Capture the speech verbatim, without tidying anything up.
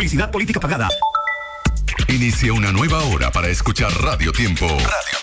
Publicidad política pagada. Inicia una nueva hora para escuchar Radio Tiempo. Radio